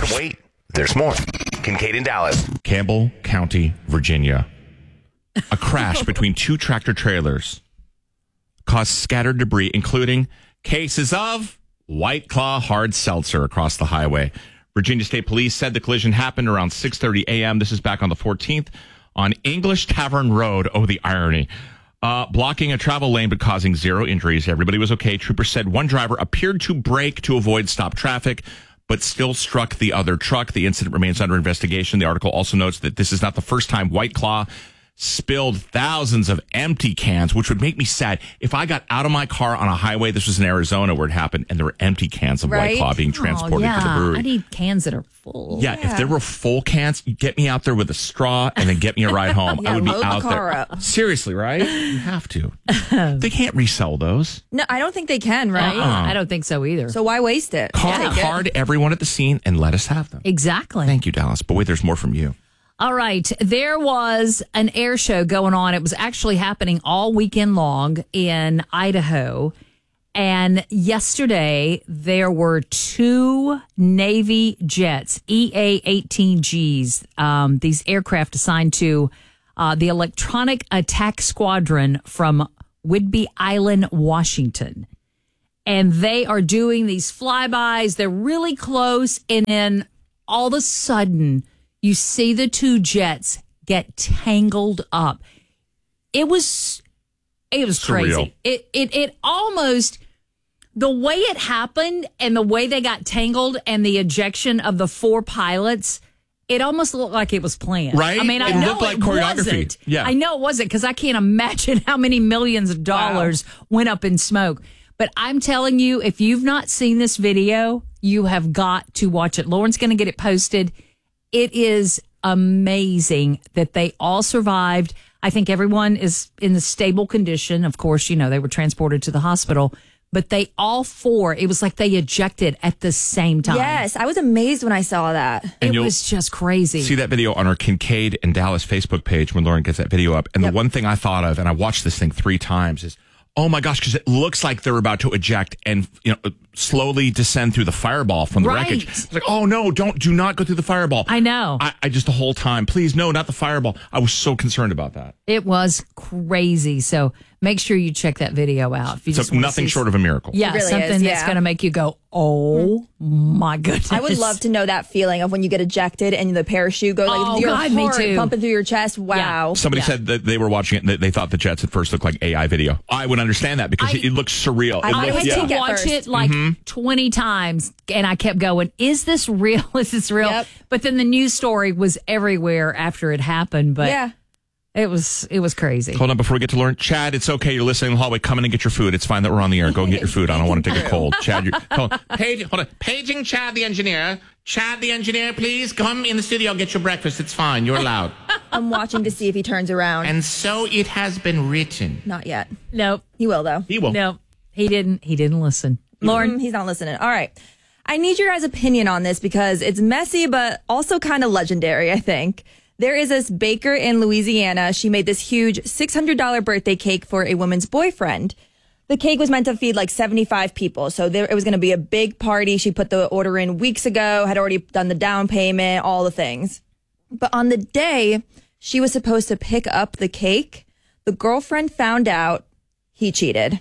But wait, there's more. Kincaid and Dallas. Campbell County, Virginia. A crash between two tractor trailers caused scattered debris, including cases of White Claw hard seltzer across the highway. Virginia State Police said the collision happened around 6:30 a.m. This is back on the 14th on English Tavern Road. Oh, the irony. Blocking a travel lane but causing zero injuries. Everybody was okay. Troopers said one driver appeared to brake to avoid stop traffic, but still struck the other truck. The incident remains under investigation. The article also notes that this is not the first time White Claw spilled thousands of empty cans, which would make me sad. If I got out of my car on a highway, this was in Arizona where it happened, and there were empty cans of White Claw being transported to the brewery. I need cans that are full. Yeah, if there were full cans, you get me out there with a straw and then get me a ride home. I would be out there. Up. Seriously, right? You have to. They can't resell those. No, I don't think they can, right? I don't think so either. So why waste it? Card everyone at the scene and let us have them. Exactly. Thank you, Dallas. But wait, there's more from you. All right. There was an air show going on. It was actually happening all weekend long in Idaho. And yesterday, there were two Navy jets, EA-18Gs, these aircraft assigned to the Electronic Attack Squadron from Whidbey Island, Washington. And they are doing these flybys. They're really close. And then all of a sudden, you see the two jets get tangled up. It was crazy. It almost, the way it happened and the way they got tangled and the ejection of the four pilots, it almost looked like it was planned. Right? I mean, I It know looked like it choreography. wasn't. Yeah. I know it wasn't because I can't imagine how many millions of dollars went up in smoke. But I'm telling you, if you've not seen this video, you have got to watch it. Lauren's going to get it posted. It is amazing that they all survived. I think everyone is in a stable condition. Of course, you know, they were transported to the hospital, but they all four, it was like they ejected at the same time. Yes, I was amazed when I saw that. And It was just crazy. See that video on our Kincaid and Dallas Facebook page when Lauren gets that video up. And the one thing I thought of, and I watched this thing 3 times, is, oh my gosh, because it looks like they're about to eject and slowly descend through the fireball from the wreckage. It's like, oh no, do not go through the fireball. I know. I just the whole time, please, no, not the fireball. I was so concerned about that. It was crazy. So make sure you check that video out. If you just nothing short of a miracle. Yeah, really something is, that's going to make you go, oh my goodness. I would love to know that feeling of when you get ejected and the parachute goes like your God, me heart too. pumping through your chest. Wow. Somebody said that they were watching it and they thought the jets at first looked like AI video. I would understand that because it looks surreal. I had to watch it like 20 times and I kept going, is this real? Is this real? Yep. But then the news story was everywhere after it happened. But Yeah. it was crazy. Hold on, before we get to Lauren. Chad, it's okay. You're listening in the hallway. Come in and get your food. It's fine that we're on the air. Go and get your food. I don't want to take a cold. Chad, hold on. Hold on. Paging Chad the engineer. Chad the engineer, please come in the studio. Get your breakfast. It's fine. You're allowed. I'm watching to see if he turns around. And so it has been written. Not yet. Nope. He will, though. He will. Nope. He didn't listen. Lauren, He's not listening. All right. I need your guys' opinion on this because it's messy, but also kind of legendary, I think. There is this baker in Louisiana. She made this huge $600 birthday cake for a woman's boyfriend. The cake was meant to feed like 75 people. So it was going to be a big party. She put the order in weeks ago, had already done the down payment, all the things. But on the day she was supposed to pick up the cake, the girlfriend found out he cheated.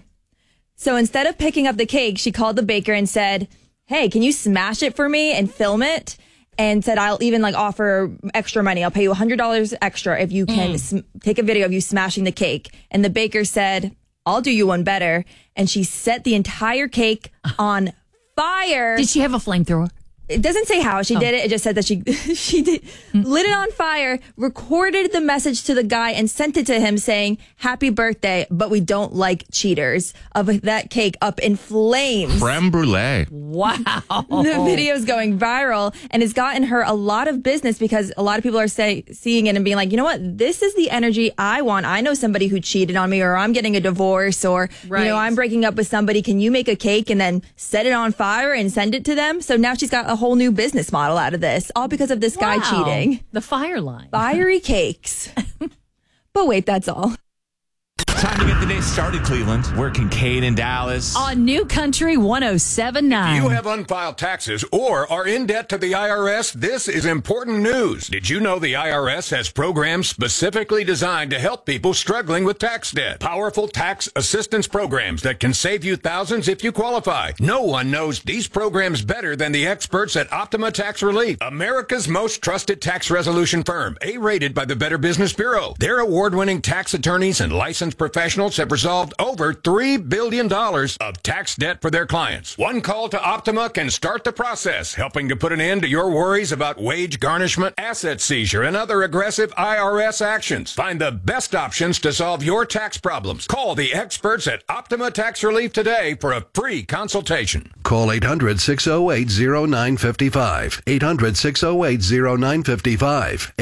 So instead of picking up the cake, she called the baker and said, hey, can you smash it for me and film it? And said, I'll even offer extra money. I'll pay you $100 extra if you can take a video of you smashing the cake. And the baker said, I'll do you one better. And she set the entire cake on fire. did she have a flamethrower? It doesn't say how she did it. It just said that she lit it on fire, recorded the message to the guy and sent it to him saying, happy birthday, but we don't like cheaters, of that cake up in flames. Creme brulee. Wow. The video's going viral and it's gotten her a lot of business because a lot of people are seeing it and being like, you know what? This is the energy I want. I know somebody who cheated on me, or I'm getting a divorce, or, I'm breaking up with somebody. Can you make a cake and then set it on fire and send it to them? So now she's got a whole new business model out of this, all because of this guy cheating. The fire line. Fiery cakes. But wait, that's all. Time to get the day started, Cleveland. We're Kincaid in Dallas. On New Country 107.9. You have unfiled taxes or are in debt to the IRS? This is important news. Did you know the IRS has programs specifically designed to help people struggling with tax debt? Powerful tax assistance programs that can save you thousands if you qualify. No one knows these programs better than the experts at Optima Tax Relief, America's most trusted tax resolution firm, A-rated by the Better Business Bureau. Their award-winning tax attorneys and licensed professionals have resolved over $3 billion of tax debt for their clients. One call to Optima can start the process, helping to put an end to your worries about wage garnishment, asset seizure, and other aggressive IRS actions. Find the best options to solve your tax problems. Call the experts at Optima Tax Relief today for a free consultation. Call 800-608-0955. 800-608-0955.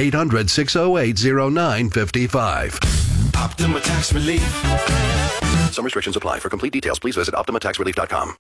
800-608-0955. Optima Tax Relief. Some restrictions apply. For complete details, please visit OptimaTaxRelief.com.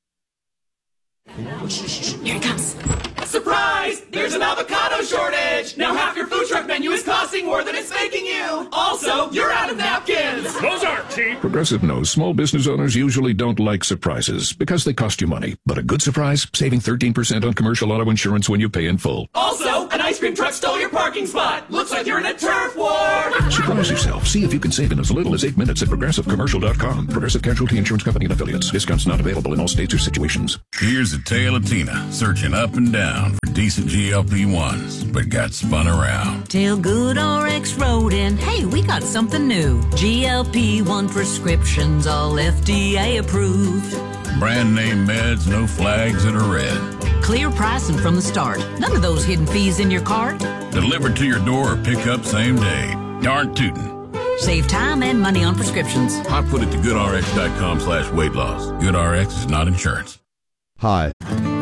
Here it comes. Surprise! There's an avocado shortage! Now half your food truck menu is costing more than it's making you! Also, you're out of napkins! Those aren't cheap! Progressive knows small business owners usually don't like surprises because they cost you money. But a good surprise, saving 13% on commercial auto insurance when you pay in full. Also, an ice cream truck stole your parking spot! Looks like you're in a turf war! Surprise yourself. See if you can save in as little as 8 minutes at ProgressiveCommercial.com. Progressive Casualty Insurance Company and Affiliates. Discounts not available in all states or situations. Here's a tale of Tina searching up and down for decent GLP-1s, but got spun around. Till Good RX wrote in, hey, we got something new. GLP-1 prescriptions, all FDA approved. Brand name meds, no flags that are red. Clear pricing from the start. None of those hidden fees in your cart. Delivered to your door or pick up same day. Darn tootin'. Save time and money on prescriptions. Hot foot at thegoodrx.com/weight loss. GoodRx is not insurance. Hi,